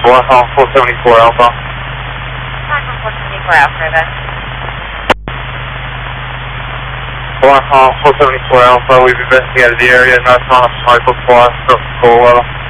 Black Hawk 474 Alpha. Black Hawk 474 Alpha, then. Black Hawk 474 Alpha, we've investigated the area, northbound Michael Squad, Cold Weather.